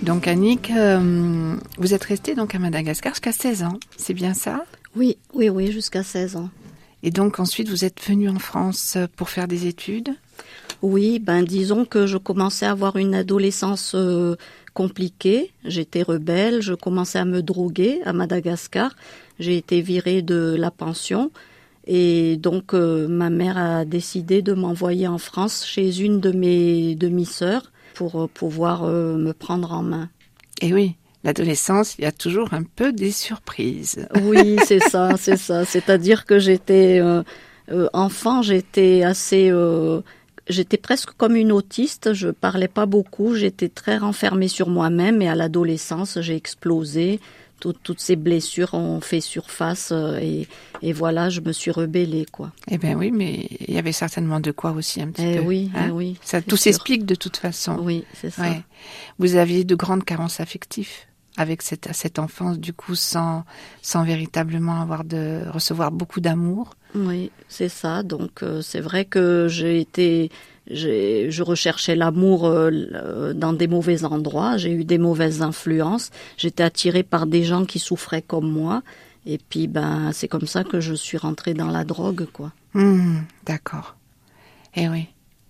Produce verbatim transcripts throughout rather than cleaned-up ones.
Donc Annick, euh, vous êtes restée donc à Madagascar jusqu'à seize ans, c'est bien ça? Oui, oui, oui, jusqu'à seize ans. Et donc ensuite vous êtes venue en France pour faire des études? Oui, ben disons que je commençais à avoir une adolescence euh, compliquée. J'étais rebelle, je commençais à me droguer à Madagascar. J'ai été virée de la pension et donc euh, ma mère a décidé de m'envoyer en France chez une de mes demi-sœurs pour euh, pouvoir euh, me prendre en main. Et oui, l'adolescence, il y a toujours un peu des surprises. Oui, c'est ça, c'est ça. C'est-à-dire que j'étais euh, euh, enfant, j'étais assez... Euh, J'étais presque comme une autiste, je parlais pas beaucoup, j'étais très renfermée sur moi-même et à l'adolescence, j'ai explosé. Tout, toutes ces blessures ont fait surface et, et voilà, je me suis rebellée, quoi. Eh bien oui, mais il y avait certainement de quoi aussi un petit eh peu. Oui, hein eh oui. Ça, tout sûr. s'explique de toute façon. Oui, c'est ça. Ouais. Vous aviez de grandes carences affectives avec cette, cette enfance, du coup, sans, sans véritablement avoir de recevoir beaucoup d'amour. Oui, c'est ça. Donc euh, c'est vrai que j'ai été, j'ai, je recherchais l'amour euh, dans des mauvais endroits. J'ai eu des mauvaises influences. J'étais attirée par des gens qui souffraient comme moi. Et puis ben c'est comme ça que je suis rentrée dans la drogue, quoi. Mmh, d'accord. Eh oui.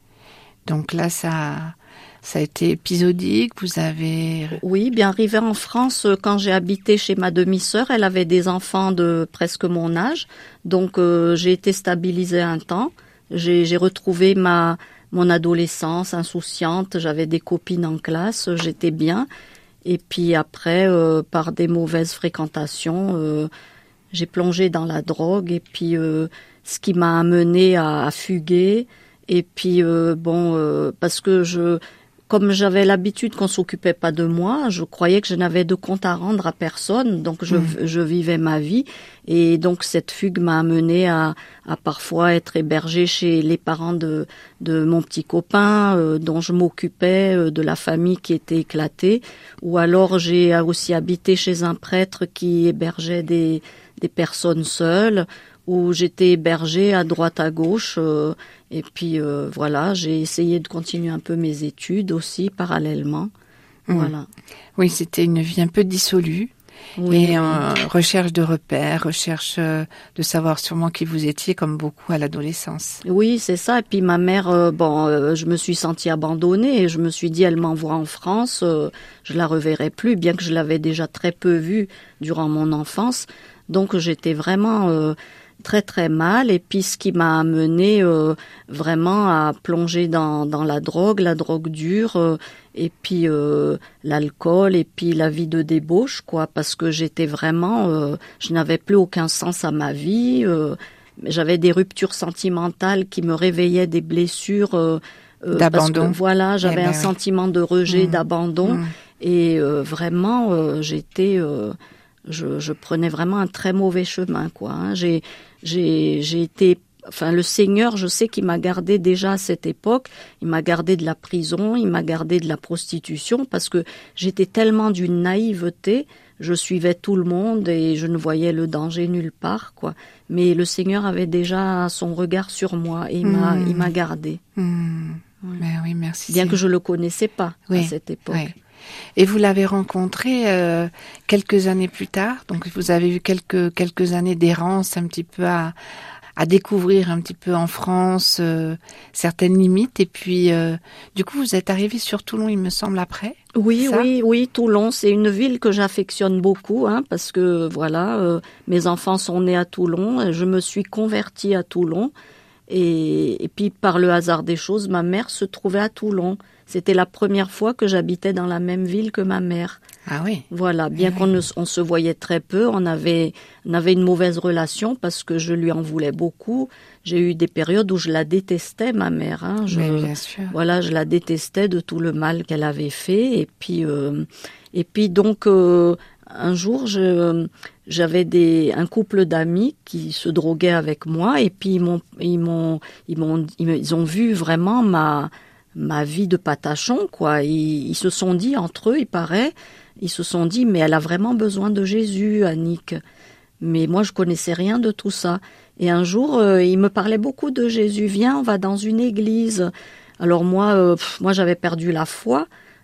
Donc là, ça, ça a été épisodique. Vous avez. Oui, bien arrivé en France, quand j'ai habité chez ma demi-sœur, elle avait des enfants de presque mon âge. Donc euh, j'ai été stabilisée un temps. J'ai, j'ai retrouvé ma mon adolescence insouciante. J'avais des copines en classe, j'étais bien. Et puis après, euh, par des mauvaises fréquentations, euh, j'ai plongé dans la drogue. Et puis euh, ce qui m'a amené à, à fuguer. Et puis euh, bon, euh, parce que je Comme j'avais l'habitude qu'on s'occupait pas de moi, je croyais que je n'avais de compte à rendre à personne, donc je, mmh. je vivais ma vie. Et donc cette fugue m'a amenée à, à parfois être hébergée chez les parents de, de mon petit copain, euh, dont je m'occupais, euh, de la famille qui était éclatée. Ou alors j'ai aussi habité chez un prêtre qui hébergeait des, des personnes seules, où j'étais hébergée à droite à gauche. Euh, Et puis euh, voilà, j'ai essayé de continuer un peu mes études aussi parallèlement. Mmh. Voilà. Oui, c'était une vie un peu dissolue. Oui, et oui. Euh, recherche de repères, recherche euh, de savoir sûrement qui vous étiez, comme beaucoup à l'adolescence. Oui, c'est ça. Et puis ma mère, euh, bon, euh, je me suis sentie abandonnée et je me suis dit, elle m'envoie en France, euh, je la reverrai plus, bien que je l'avais déjà très peu vue durant mon enfance. Donc j'étais vraiment euh, très très mal, et puis ce qui m'a amené euh, vraiment à plonger dans dans la drogue, la drogue dure, euh, et puis euh, l'alcool, et puis la vie de débauche, quoi, parce que j'étais vraiment, euh, je n'avais plus aucun sens à ma vie, euh, j'avais des ruptures sentimentales qui me réveillaient des blessures, euh, euh, d'abandon. Parce que, voilà, j'avais eh ben un oui. sentiment de rejet, mmh. d'abandon, mmh. et euh, vraiment, euh, j'étais euh, Je, je prenais vraiment un très mauvais chemin, quoi. Hein. J'ai, j'ai, j'ai été, enfin, le Seigneur, je sais qu'il m'a gardé déjà à cette époque. Il m'a gardé de la prison, il m'a gardé de la prostitution, parce que j'étais tellement d'une naïveté. Je suivais tout le monde et je ne voyais le danger nulle part, quoi. Mais le Seigneur avait déjà son regard sur moi et il mmh. m'a, il m'a gardé. Mmh. Oui. Ben oui, merci. Bien que je le connaissais pas oui. à cette époque. Oui. Et vous l'avez rencontré euh, quelques années plus tard, donc vous avez eu quelques quelques années d'errance un petit peu à à découvrir un petit peu en France euh, certaines limites, et puis euh, du coup vous êtes arrivé sur Toulon, il me semble, après. Oui, ça oui, oui, Toulon, c'est une ville que j'affectionne beaucoup, hein, parce que voilà, euh, mes enfants sont nés à Toulon, je me suis convertie à Toulon, et, et puis par le hasard des choses, ma mère se trouvait à Toulon. C'était la première fois que j'habitais dans la même ville que ma mère. Ah oui. Voilà, bien ah qu'on oui. ne, on se voyait très peu, on avait, on avait une mauvaise relation parce que je lui en voulais beaucoup. J'ai eu des périodes où je la détestais, ma mère. Hein. Je, Mais bien sûr. Voilà, je la détestais de tout le mal qu'elle avait fait. Et puis, euh, et puis donc, euh, un jour, je, j'avais des, un couple d'amis qui se droguaient avec moi, et puis ils m'ont, ils m'ont, ils m'ont, ils ont vu vraiment ma ma vie de patachon, quoi. Ils, ils se sont dit entre eux, il paraît, ils se sont dit, mais elle a vraiment besoin de Jésus, Annick. Mais moi, je connaissais rien de tout ça. Et un jour, euh, il me parlait beaucoup de Jésus. Viens, on va dans une église. Alors moi, euh, pff, moi, j'avais perdu la foi.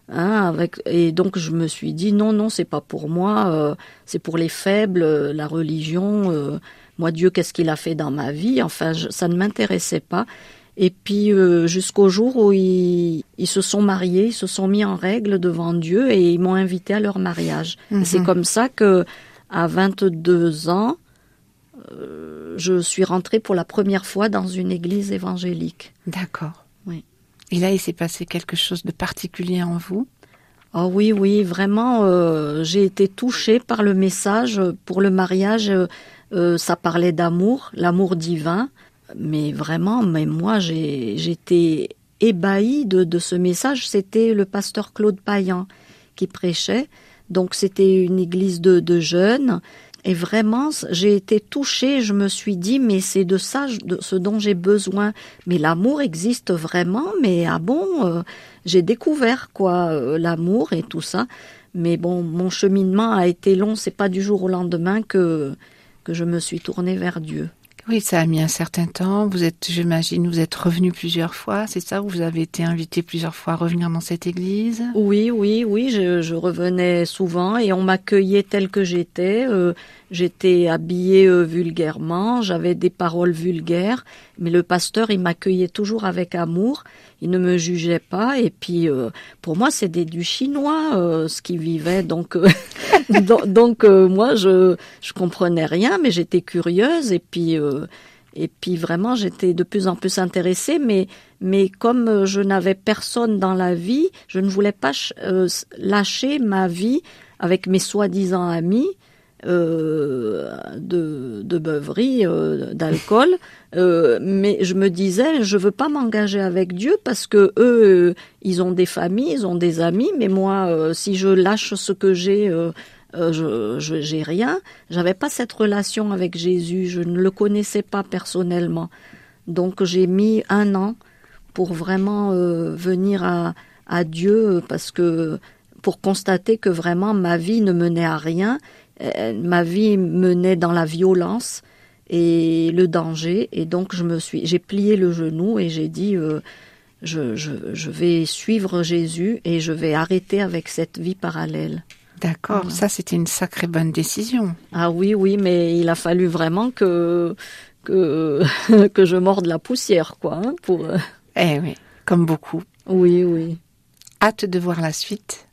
Hein, avec, et donc je me suis dit non, non, c'est pas pour moi, euh, c'est pour les faibles, euh, la religion. Euh, moi, Dieu, qu'est-ce qu'il a fait dans ma vie? Enfin, je, ça ne m'intéressait pas. Et puis euh, jusqu'au jour où ils, ils se sont mariés, ils se sont mis en règle devant Dieu et ils m'ont invité à leur mariage. Mm-hmm. Et c'est comme ça que, à vingt-deux ans, euh, je suis rentrée pour la première fois dans une église évangélique. D'accord. Oui. Et là, il s'est passé quelque chose de particulier en vous? Oh oui, oui, vraiment, euh, j'ai été touchée par le message. Pour le mariage, euh, ça parlait d'amour, l'amour divin. Mais vraiment, mais moi, j'ai, j'étais ébahie de, de ce message. C'était le pasteur Claude Payan qui prêchait. Donc, c'était une église de, de jeunes. Et vraiment, j'ai été touchée, je me suis dit, mais c'est de ça de ce dont j'ai besoin. Mais l'amour existe vraiment, mais ah bon, euh, j'ai découvert quoi, euh, l'amour et tout ça. Mais bon, mon cheminement a été long, c'est pas du jour au lendemain que, que je me suis tournée vers Dieu. Oui, ça a mis un certain temps. Vous êtes, j'imagine, vous êtes revenu plusieurs fois, c'est ça? Vous avez été invité plusieurs fois à revenir dans cette église? Oui, oui, oui, je, je revenais souvent et on m'accueillait tel que j'étais. Euh, j'étais habillée euh, vulgairement, j'avais des paroles vulgaires, mais le pasteur, il m'accueillait toujours avec amour. Il ne me jugeait pas et puis euh, pour moi, c'était du chinois euh, ce qu'il vivait. Donc, euh, donc, donc euh, moi, je je comprenais rien, mais j'étais curieuse et puis euh, et puis vraiment, j'étais de plus en plus intéressée. Mais mais comme je n'avais personne dans la vie, je ne voulais pas euh, lâcher ma vie avec mes soi-disant amis. Euh, de, de beuverie, euh, d'alcool, euh, mais je me disais, je veux pas m'engager avec Dieu parce que eux, euh, ils ont des familles, ils ont des amis, mais moi, euh, si je lâche ce que j'ai, euh, euh, je, je j'ai rien. J'avais pas cette relation avec Jésus, je ne le connaissais pas personnellement, donc j'ai mis un an pour vraiment euh, venir à, à Dieu parce que pour constater que vraiment ma vie ne menait à rien. Ma vie menait dans la violence et le danger, et donc je me suis, j'ai plié le genou et j'ai dit, euh, je, je, je vais suivre Jésus et je vais arrêter avec cette vie parallèle. D'accord, voilà. Ça c'était une sacrée bonne décision. Ah oui, oui, mais il a fallu vraiment que que que je morde la poussière, quoi, hein, pour. Eh oui, comme beaucoup. Oui, oui. Hâte de voir la suite.